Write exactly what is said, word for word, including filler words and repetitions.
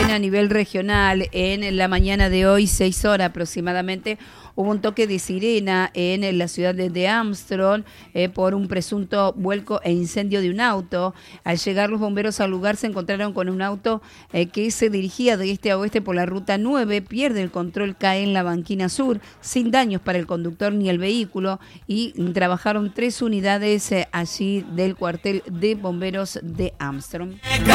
también a nivel regional, en la mañana de hoy, seis horas aproximadamente, hubo un toque de sirena en la ciudad de, de Armstrong eh, por un presunto vuelco e incendio de un auto. Al llegar los bomberos al lugar se encontraron con un auto eh, que se dirigía de este a oeste por la ruta nueve, pierde el control, cae en la banquina sur, sin daños para el conductor ni el vehículo, y trabajaron tres unidades eh, allí del cuartel de bomberos de Armstrong.